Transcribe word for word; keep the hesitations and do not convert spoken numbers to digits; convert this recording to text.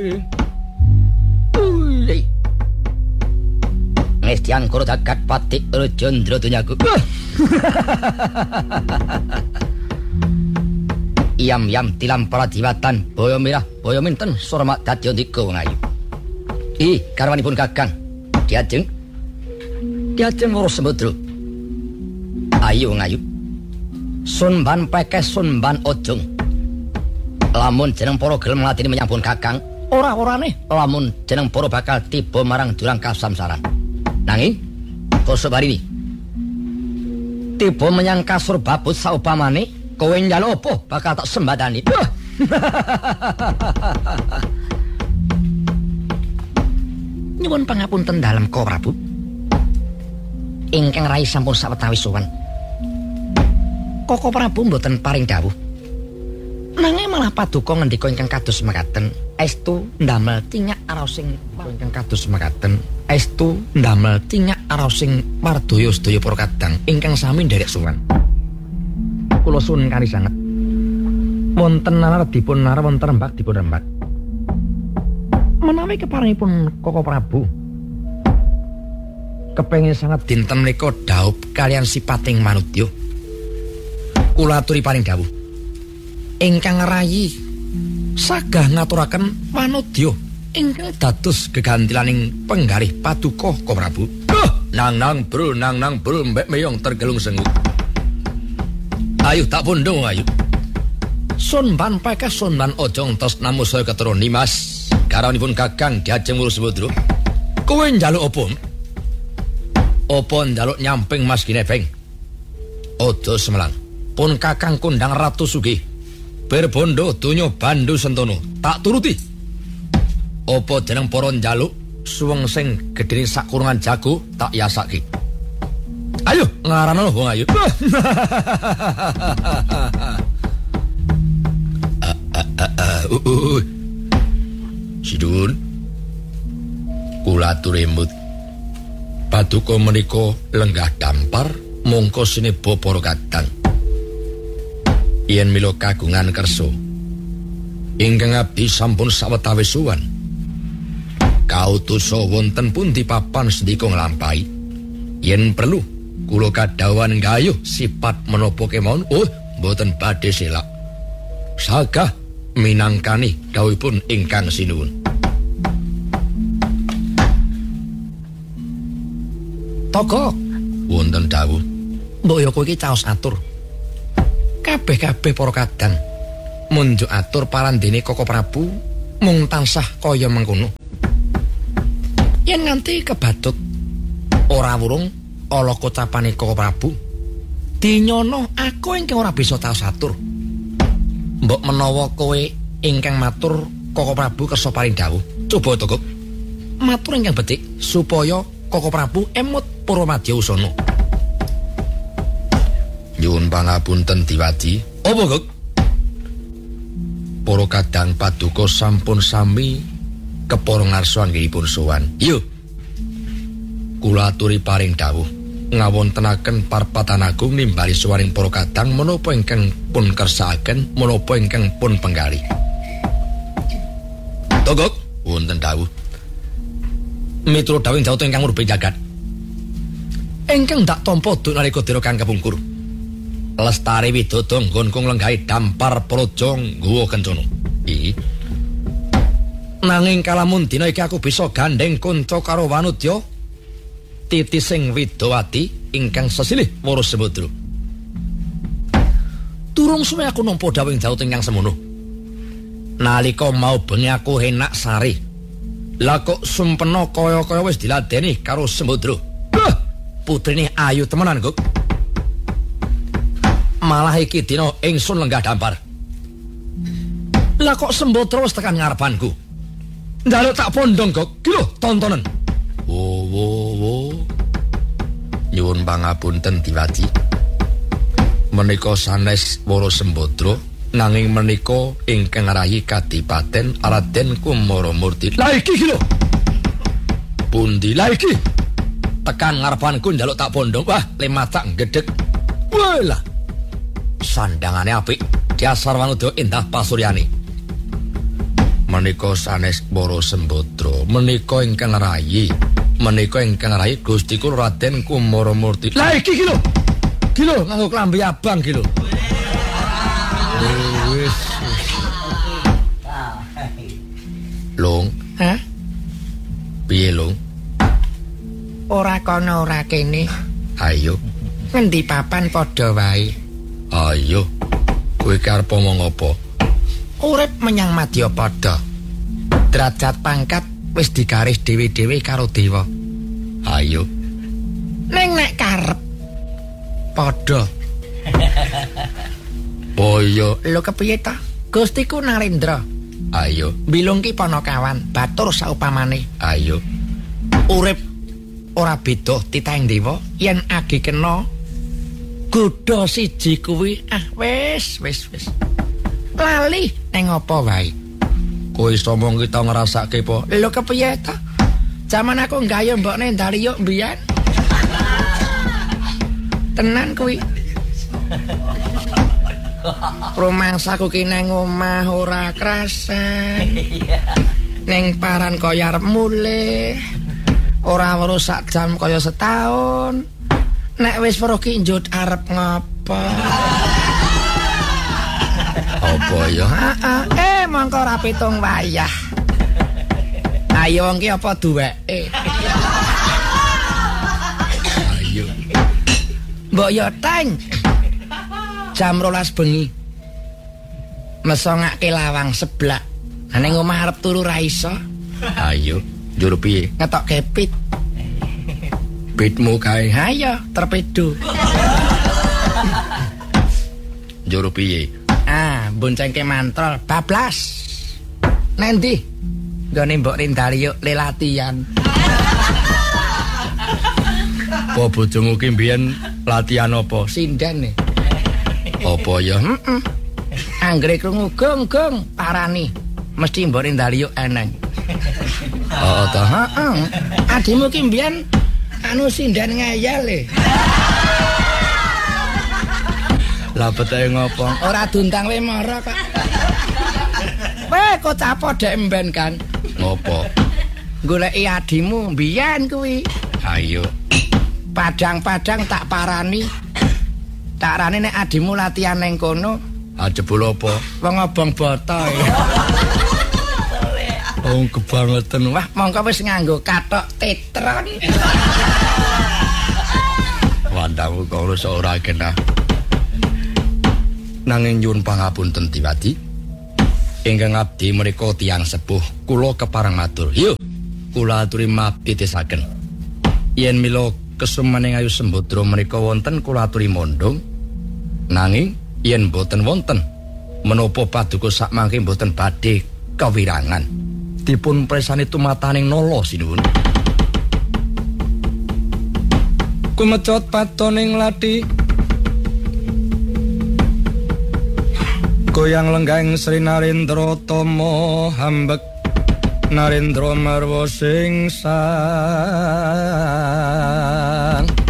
Uli. Ngestian karo jagat pati Rajendra dunyaku. Iyam-yam tilam pradiwatan boyo mirah boyo minten surmak dadi ndika wong ayu. I garwanipun Kakang Diajeng. Diajeng Wara Sembadra. Ayo wong ayu. Sunban pekes sunban ojong. Lamun jeneng para gelem ngladeni menyampun Kakang, ora-orane lamun jeneng para bakal tiba marang jurang kasamsaran. Nanging basa barini tiba menyang kasur babut saupamane kowe njaluk apa bakal tak sembadani. Nyuwun pangapunten dalem Ko Prabu. Ingkang rai sampun sawetawis sowan. Koko Prabu mboten paring dawuh. Nanging malah paduka ngendika ingkang kados mekaten, estu ndamel tinyak araosing ingkang kados mekaten, estu ndamel tinyak araosing mardaya sedaya para kadang ingkang sami nderek sowan. Kula suwun kali sanget. Wonten nalar dipun nar wonten rembak dipun rembak. Menawi keparingipun Koko Prabu kepengin sanget dinten menika daup kalian sipating manutya. Kula aturi paring dawuh. Ingkang rayi sagah ngaturaken manudya ingkang dados gegantilaning penggalih paduka Ko Prabu. Nang nang bro nang nang bro mbek meyong tergelung sengut. Ayo tak pundung ayo. Sunban pekes sunban ojong tresnamu saya keturun Nimas. Garwanipun Kakang Diajeng Wara Sembadra. Kowe njaluk apa? Apa njaluk nyamping Mas Ginebeng? Aja semelang. Pun Kakang kundang Ratu Sugih. Berbondo donya Bandu Sentono. Tak turuti. Apa jeneng para njaluk suweng sing gedhene sakurungan jago tak yasake. Ayo ngarana wong ayo. Sidun. Kula aturemut. Paduka menika lenggah dampar mongko sineba para kadang. Yen mila kagungan kersa ingkang abdi sampun sawetawis suwan. Kautusa wonten pundi papan sendika nglampahi. Yen perlu kula kadhawan nggayuh sifat menapa kemawon. Oh, mboten badhe selak. Sagah minangkani dawuhipun ingkang sinuwun. Togok wonten dawuh. Mbok ya kowe iki caos atur. Kabeh-kabeh para kadang munjuk atur parandene Koko Prabu mung tansah kaya mengkono. Yen nganti kebatut ora wurung ala kocapane Koko Prabu, dinyono aku ingkang ora bisa taos atur. Mbok menawa kowe ingkang matur Koko Prabu kersa paring dawuh, coba to, Kok. Matur ingkang becik supaya Koko Prabu emut para madya usana. Nyuwun pangapunten Diwaji. Apa, Kok? Para kadang paduka sampun sami kepara ngarsa anggenipun sowan. Yo. Kula aturi paring dawuh ngawontenaken parpatan agung nimbali sowaning para kadang menapa ingkang pun kersakaken menapa ingkang pun penggalih. Togok wonten dawuh. Miturut dawuh jawata ingkang murbeng jagat. Ingkang dak tampa duk nalika dira kang kepungkur. Lestari Widodo nggonkung lenggahi dampar praja nggawa kencana. Iki. Nanging kalamun dina iki aku bisa gandeng kanca karo wanudya titising Widowati ingkang sesilih Wara Sembadra. Durung suwe aku nampa dawuh jawata ingkang semono. Nalika mau bengi aku enak sari. Lah kok sumpena kaya-kaya wis diladeni karo Sembadra. Putrine ayu temenan, Kok. Malah iki dina ingsun lenggah dampar. Lah kok Sembadra wis tekan ngarepanku. Njaluk tak pondong, Kok. Ki lho tontonen. Wo wo wo. Nyuwun pangapunten Diwaji. Menika sanes Wara Sembadra nanging menika ingkang rayi Kadipaten Raden Kumaramurti. Lah iki ki lho. Pundi lah iki? Tekan ngarepanku njaluk tak pondong. Wah, lemacak gedhek. Walah. Sandangane apik, dasar wanudya endah pasuryane. Menika sanes para Sembadra, menika ingkang rayi, menika ingkang rayi Gusti kula Raden Kumaramurti. Lah iki ki lho. Ki lho nganggo klambi abang ki lho. Wis. Long, hah? Piye, Long? Ora kono ora kene. Ayo. Ngendi papan padha wae. Ayo. Kowe karep ngomong apa? Urip menyang Madyapada. Derajat pangkat wis digaris dhewe-dhewe karo dewa. Ayo. Ning nek karep padha. Boyo. Lho kepiye ta? Gustiku Narendra. Ayo. Bilungki Panakawan, batur saupamane. Ayo. Urip ora beda titahing dewa yen agi kena godha siji kuwi ah wis wis wis. Lali ning apa wae. Kowe iso mung kita ngrasake po. Lho kepiye ta? Jaman aku nggayo mbokne Daryuk mbiyen. Tenan kuwi. Rumangsaku ki nang omah ora krasan. Ning paran kaya arep mulih. Ora weruh sak jam kaya setahun. Nek wis weruh ki njut arep ngopo? Apa ya? Heeh, eh mongko ora pitung wayah. Ayo wong ki apa duweke? Ayo. Mbok yo teng. Jam rolas bengi. Mesongake lawang seblak. Ning omah arep turu ra iso. Ayo, njur piye? Ngetokke pit. Pitmu kae. Ayo, torpedo. Njur piye? Ah, boncengke mantrol bablas. Nendi? Nggone Mbok Daryuk le latihan. Apa bojomu ki mbiyen latihan apa? Sinden nih. Apa ya? Heeh. Anggere krungu gong-gong parani. Mesti Mbok Daryuk eneng. Oh, ta. Heeh. Adimu ki mbiyen anu sinden ngeyel e. Lah beteke ngopo? Ora duntang we mara kok. Weh kok capo dek emben kan. Ngopo? Goleki adimu mbiyen kuwi. Ayo. Padang-padang tak parani. Tak rane nek adimu latihan ning kono. Ah jebul apa? Wong obong boto. Oh kebangetan. Wah, mongko wis nganggo kathok tetron. Wandamu kok ora genah. Nanging nyuwun pangapunten Tiwadi. Ingkang abdi menika tiyang sepuh, kula kepareng matur. Yo, kula aturi mabitesaken. Yen mila kesumaning ayu Sembadra menika wonten kula aturi mondong. Nanging yen boten wonten, menapa paduka sakmangke boten badhe kewirangan. Dipun presani tumataning nala sinuwun. Kumecut patoning lati goyang lenggeng Sri Narendra Tama hambek Narendra marwa sing sang